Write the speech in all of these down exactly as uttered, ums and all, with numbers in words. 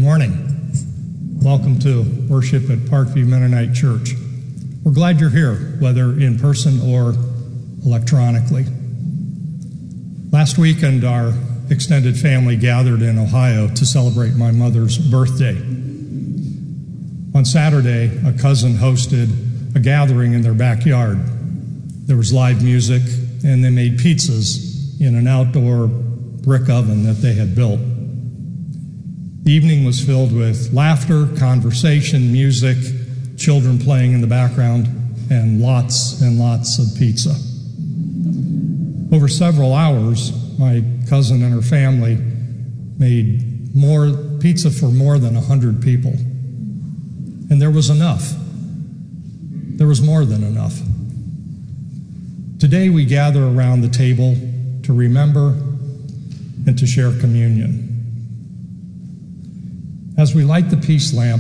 morning. Welcome to worship at Parkview Mennonite Church. We're glad you're here, whether in person or electronically. Last weekend, our extended family gathered in Ohio to celebrate my mother's birthday. On Saturday, a cousin hosted a gathering in their backyard. There was live music, and they made pizzas in an outdoor brick oven that they had built. The evening was filled with laughter, conversation, music, children playing in the background, and lots and lots of pizza. Over several hours, my cousin and her family made more pizza for more than one hundred people. And there was enough. There was more than enough. Today we gather around the table to remember and to share communion. As we light the peace lamp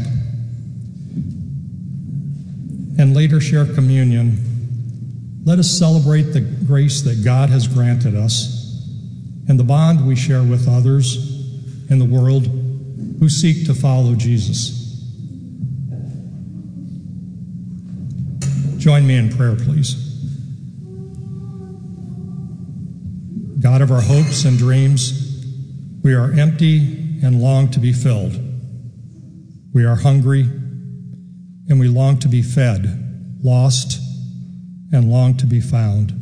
and later share communion, let us celebrate the grace that God has granted us and the bond we share with others in the world who seek to follow Jesus. Join me in prayer, please. God of our hopes and dreams, we are empty and long to be filled. We are hungry and we long to be fed, lost and long to be found.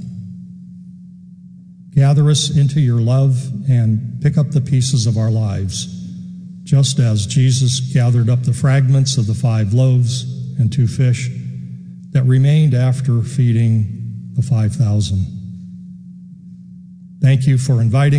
Gather us into your love and pick up the pieces of our lives, just as Jesus gathered up the fragments of the five loaves and two fish that remained after feeding the five thousand. Thank you for inviting